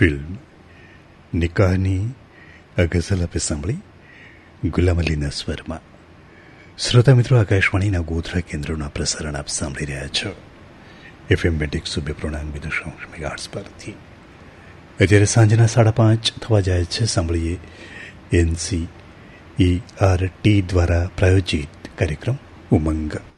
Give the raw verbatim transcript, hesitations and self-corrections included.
Film નિકાહની આ ગઝલ આપે સાંભળી ગુલામ અલીના સ્વરમાં. શ્રોતા મિત્રો, આકાશવાણીના ગોધરા કેન્દ્રોના પ્રસારણ આપ સાંભળી રહ્યા છો એફએમ બેન્ડ એકસો બે પૂર્ણાંક વિદુષ મેગાહર્ટ્ઝ પરથી. અત્યારે સાંજના સાડા પાંચ થવા જાય છે. સાંભળીએ એનસી ઈ આર ટી દ્વારા પ્રાયોજિત કાર્યક્રમ ઉમંગ.